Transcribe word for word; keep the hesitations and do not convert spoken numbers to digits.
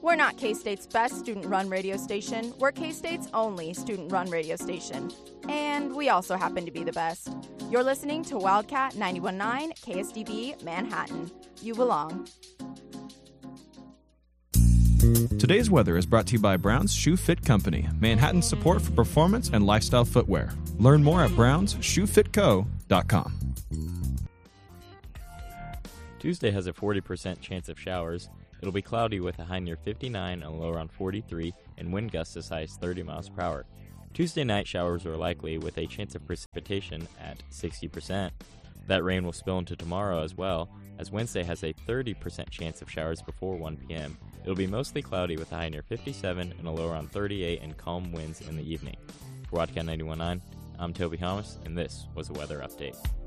We're not K-State's best student-run radio station. We're K-State's only student-run radio station. And we also happen to be the best. You're listening to Wildcat ninety-one point nine K S D B Manhattan. You belong. Today's weather is brought to you by Brown's Shoe Fit Company, Manhattan's support for performance and lifestyle footwear. Learn more at browns shoe fit co dot com. Tuesday has a forty percent chance of showers. It'll be cloudy with a high near fifty-nine and a low around forty-three, and wind gusts as high as thirty miles per hour. Tuesday night showers are likely with a chance of precipitation at sixty percent. That rain will spill into tomorrow as well, as Wednesday has a thirty percent chance of showers before one p.m. It'll be mostly cloudy with a high near fifty-seven and a low around thirty-eight and calm winds in the evening. For Wildcat ninety-one point nine, I'm Toby Thomas, and this was a weather update.